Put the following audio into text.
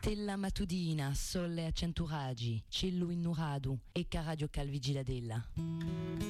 Stella matudina, sole a centuragi, cillu innuradu e caradio calvigiladella.